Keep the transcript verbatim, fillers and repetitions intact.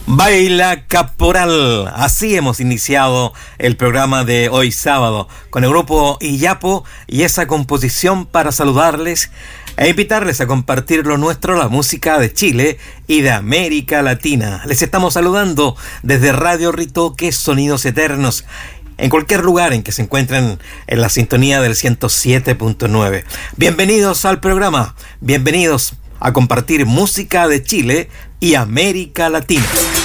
Baila Caporal. Así hemos iniciado el programa de hoy sábado con el grupo Iyapo y esa composición para saludarles e invitarles a compartir lo nuestro, la música de Chile y de América Latina. Les estamos saludando desde Radio Ritoque, Sonidos Eternos, en cualquier lugar en que se encuentren en la sintonía del ciento siete punto nueve. Bienvenidos al programa, bienvenidos a compartir música de Chile y América Latina.